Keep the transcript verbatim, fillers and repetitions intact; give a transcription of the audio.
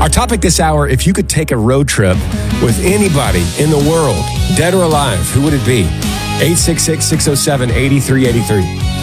Our topic this hour, if you could take a road trip with anybody in the world, dead or alive, who would it be? eight six six, six oh seven, eight three eight three.